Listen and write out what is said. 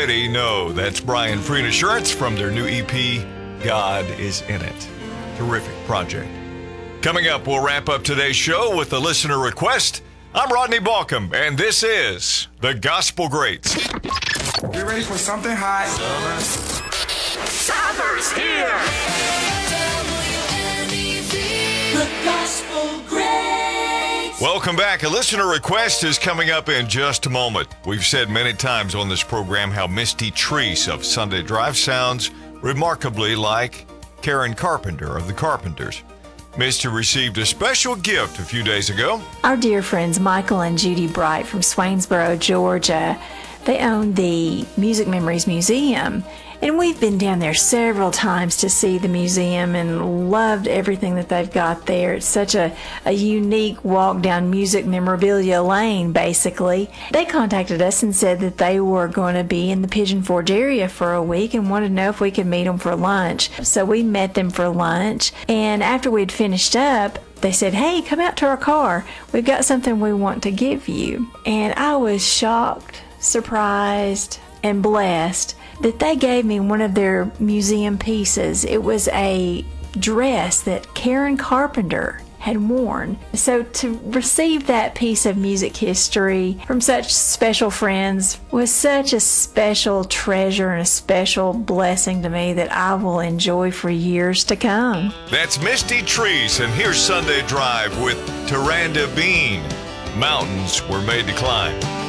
already know that's Brian Free and Assurance from their new EP, God Is In It. Terrific project. Coming up, we'll wrap up today's show with a listener request. I'm Rodney Balcom, and this is The Gospel Greats. Get ready for something hot. Summer's here! The Gospel Greats. Welcome back. A listener request is coming up in just a moment. We've said many times on this program how Misty Treese of Sunday Drive sounds remarkably like Karen Carpenter of the Carpenters. Misty received a special gift a few days ago. Our dear friends Michael and Judy Bright from Swainsboro, Georgia, they own the Music Memories Museum, and we've been down there several times to see the museum and loved everything that they've got there. It's such a unique walk down music memorabilia lane, basically. They contacted us and said that they were going to be in the Pigeon Forge area for a week and wanted to know if we could meet them for lunch. So we met them for lunch, and after we'd finished up, they said, "Hey, come out to our car. We've got something we want to give you." And I was shocked, surprised, and blessed that they gave me one of their museum pieces. It was a dress that Karen Carpenter had worn. So to receive that piece of music history from such special friends was such a special treasure and a special blessing to me that I will enjoy for years to come. That's Misty Treese, and here's Sunday Drive with Taranda Bean. Mountains were made to climb.